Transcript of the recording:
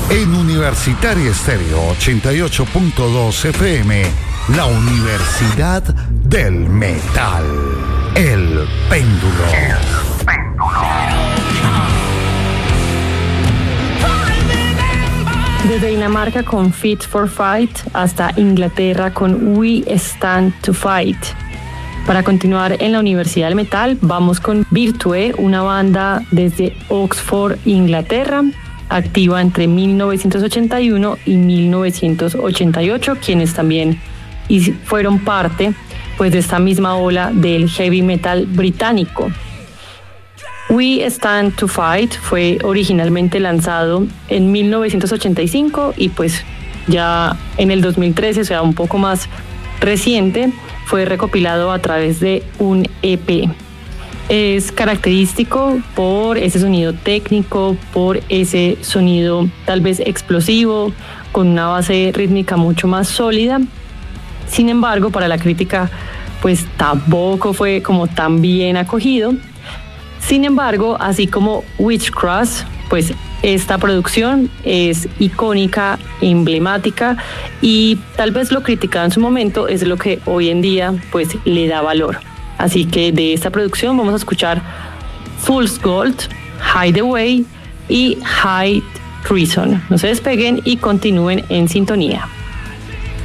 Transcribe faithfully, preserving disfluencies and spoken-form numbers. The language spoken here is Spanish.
En Universitaria Estéreo ochenta y ocho punto dos F M, la Universidad del Metal. El péndulo. El péndulo. Desde Dinamarca con Fit for Fight hasta Inglaterra con We Stand to Fight. Para continuar en la Universidad del Metal, vamos con Virtue, una banda desde Oxford, Inglaterra, activa entre mil novecientos ochenta y uno y mil novecientos ochenta y ocho, quienes también fueron parte pues, de esta misma ola del heavy metal británico. We Stand to Fight fue originalmente lanzado en mil novecientos ochenta y cinco y pues ya en el dos mil trece, o sea, un poco más reciente, fue recopilado a través de un E P. Es característico por ese sonido técnico, por ese sonido tal vez explosivo, con una base rítmica mucho más sólida. Sin embargo, para la crítica, pues tampoco fue como tan bien acogido. Sin embargo, así como Witchcraft, pues esta producción es icónica, emblemática y tal vez lo criticado en su momento es lo que hoy en día pues le da valor. Así que de esta producción vamos a escuchar Fool's Gold, Hideaway y High Treason. No se despeguen y continúen en sintonía.